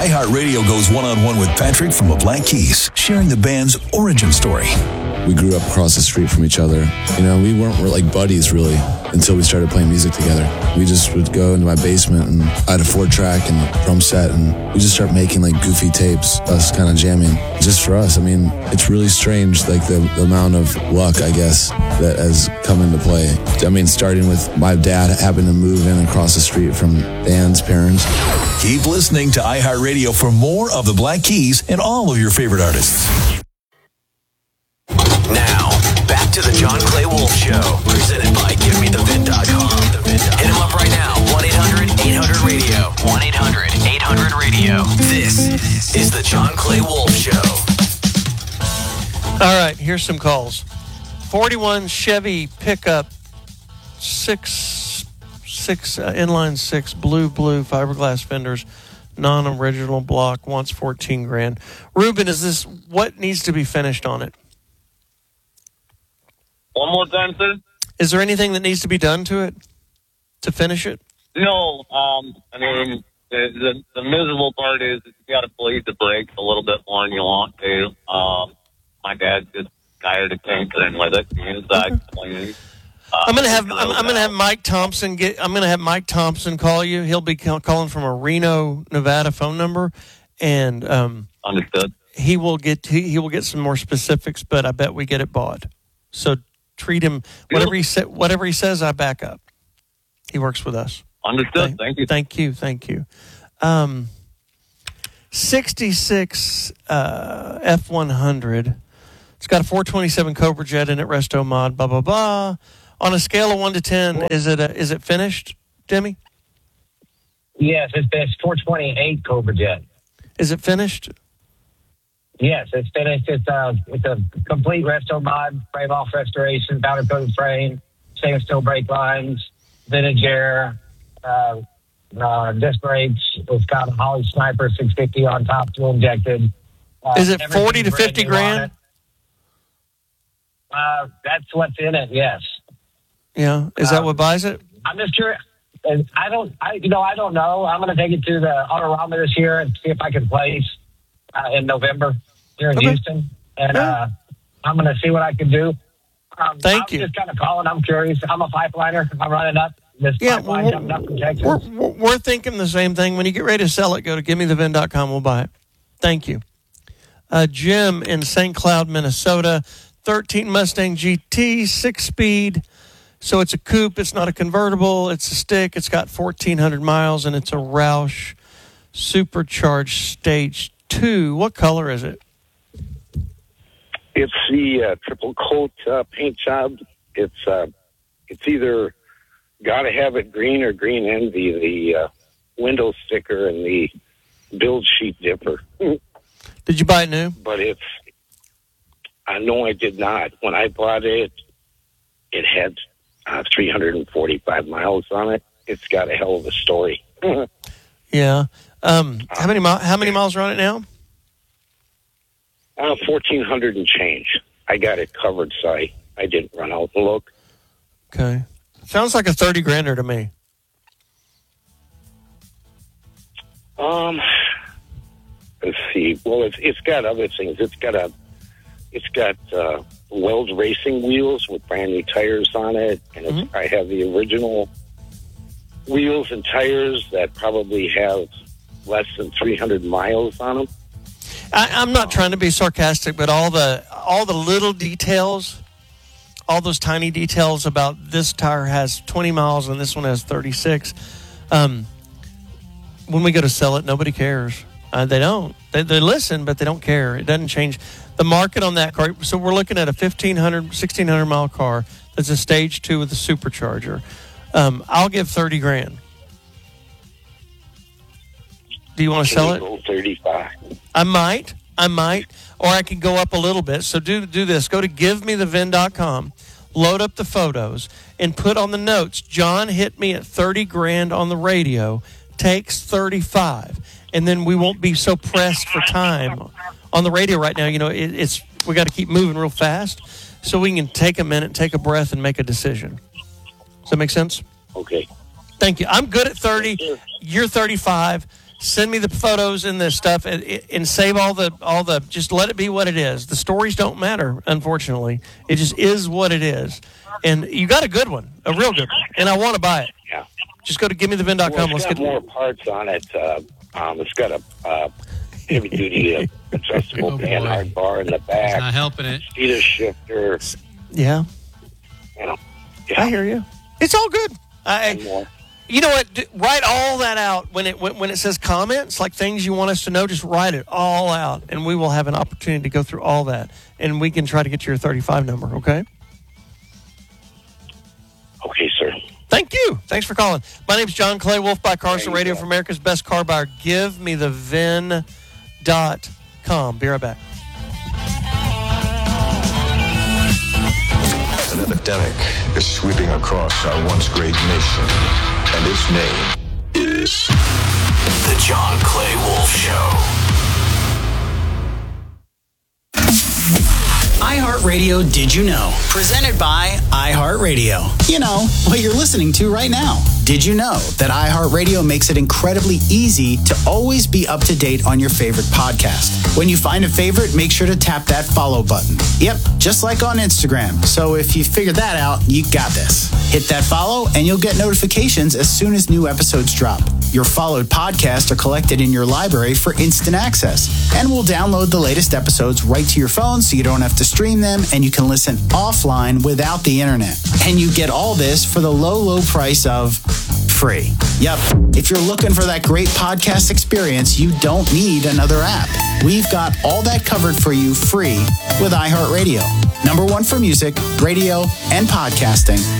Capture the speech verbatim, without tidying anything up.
iHeartRadio goes one-on-one with Patrick from the Black Keys, sharing the band's origin story. We grew up across the street from each other. You know, we weren't we're like buddies, really, until we started playing music together. We just would go into my basement, and I had a four-track and a drum set, and we just start making, like, goofy tapes, us kind of jamming, just for us. I mean, it's really strange, like, the, the amount of luck, I guess, that has come into play. I mean, starting with my dad having to move in across the street from Dan's parents. Keep listening to iHeartRadio for more of the Black Keys and all of your favorite artists. Now, back to the John Clay Wolf Show, presented by Give Me The Vin dot com. Hit him up right now, one eight hundred eight hundred radio. one eight hundred eight hundred radio. This is the John Clay Wolf Show. All right, here's some calls. forty-one Chevy pickup, six, six uh, inline six, blue, blue, fiberglass fenders, non-original block, wants fourteen grand. Ruben, is this, what needs to be finished on it? One more time, sir? Is there anything that needs to be done to it to finish it? No. Um, I mean, the, the, the miserable part is that you got to bleed the brakes a little bit more than you want to. Um, my dad just tired of tinkering with it. The inside Okay. clean. Uh, I'm gonna have I'm, I'm gonna have Mike Thompson get. I'm gonna have Mike Thompson call you. He'll be call, calling from a Reno, Nevada phone number, and um, Understood. he will get he, he will get some more specifics. But I bet we get it bought. So treat him whatever he sa- whatever he says. I back up. He works with us. Understood. Thank you. Thank you. Thank you. Um, sixty-six uh, F one hundred. It's got a four twenty-seven Cobra jet in it. Resto mod. Blah blah blah. On a scale of one to ten, is it a, is it finished, Demi? Yes, it's it's four twenty-eight Cobra jet. Is it finished? Yes, it's finished. It's a it's a complete resto mod, frame off restoration, powder coated frame, stainless steel brake lines, vintage air, uh, uh, disc brakes. It's got a Holly Sniper six fifty on top, dual injected. Uh, Is it forty to fifty grand? Uh, that's what's in it. Yes. Yeah. Is that Um, what buys it? I'm just curious. I don't. I you know I don't know. I'm going to take it to the Autorama this year and see if I can place uh, in November here in Okay. Houston, and Yeah. uh, I'm going to see what I can do. Um, Thank I'm you. just kind of calling. I'm curious. I'm a pipeliner. I'm running up this Yeah, pipeline well, coming up from Texas. We're, we're, we're thinking the same thing. When you get ready to sell it, go to give me the vin dot com. We'll buy it. Thank you. Uh, Jim in Saint Cloud, Minnesota, thirteen Mustang G T, six-speed. So it's a coupe. It's not a convertible. It's a stick. It's got fourteen hundred miles, and it's a Roush supercharged stage two. What color is it? It's the uh, triple coat uh, paint job. It's uh, it's either gotta have it green or green envy. The uh, window sticker and the build sheet dipper. Did you buy it new? But it's I know I did not. When I bought it, it had uh, three hundred forty-five miles on it. It's got a hell of a story. Yeah. Um, how many mi- How many miles are on it now? Uh, fourteen hundred and change. I got it covered, so I, I didn't run out and look. Okay. Sounds like a thirty grander to me. Um, let's see. Well, it's it's got other things. It's got a, it's got uh, Wells racing wheels with brand new tires on it, and it's, Mm-hmm. I have the original wheels and tires that probably have less than three hundred miles on them. I, I'm not trying to be sarcastic, but all the all the little details, all those tiny details about this tire has twenty miles and this one has thirty-six. Um, when we go to sell it, nobody cares. Uh, they don't. They, they listen, but they don't care. It doesn't change the market on that car. So we're looking at a fifteen hundred, sixteen hundred mile car that's a stage two with a supercharger. Um, I'll give thirty grand. Do you want to sell it? Go thirty-five. I might. I might. Or I can go up a little bit. So do do this. Go to give me the vin dot com, load up the photos, and put on the notes, John hit me at thirty grand on the radio, takes thirty-five. And then we won't be so pressed for time. On the radio right now, you know, it, it's we got to keep moving real fast so we can take a minute, take a breath, and make a decision. Does that make sense? Okay. Thank you. I'm good at thirty. You're thirty-five. Send me the photos and the stuff, and, and save all the all the. Just let it be what it is. The stories don't matter, unfortunately. It just is what it is. And you got a good one, a real good one, and I want to buy it. Yeah. Just go to give me the vin dot com. Well, it's Let's got get more parts on it. Uh, um, it's got a uh, heavy-duty uh, adjustable Oh, boy. panhard bar in the It's back. not helping it. Speedo shifter. Yeah, You know. Yeah. I hear you. It's all good. I, And more. you know what? D- write all that out when it when, when it says comments, like things you want us to know. Just write it all out, and we will have an opportunity to go through all that, and we can try to get your thirty-five number. Okay. Okay, sir. Thank you. Thanks for calling. My name's John Clay Wolf by Carson There you Radio go. for America's Best Car Buyer. Give me the vin dot com. Be right back. An epidemic is sweeping across our once great nation, and its name is The John Clay Wolf Show. iHeartRadio Did You Know? Presented by iHeartRadio. You know, what you're listening to right now. Did you know that iHeartRadio makes it incredibly easy to always be up to date on your favorite podcast? When you find a favorite, make sure to tap that follow button. Yep, just like on Instagram. So if you figured that out, you got this. Hit that follow and you'll get notifications as soon as new episodes drop. Your followed podcasts are collected in your library for instant access. And we'll download the latest episodes right to your phone so you don't have to stream them and you can listen offline without the internet. And you get all this for the low, low price of free. Yep. If you're looking for that great podcast experience, you don't need another app. We've got all that covered for you free with iHeartRadio. Number one for music, radio, and podcasting.